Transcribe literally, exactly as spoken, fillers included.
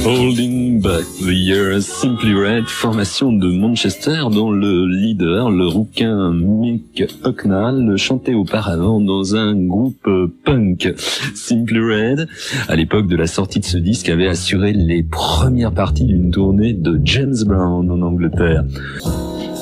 Holding Back the Years, Simply Red, formation de Manchester dont le leader, le rouquin Mick Hucknall, chantait auparavant dans un groupe punk. Simply Red, à l'époque de la sortie de ce disque, avait assuré les premières parties d'une tournée de James Brown en Angleterre.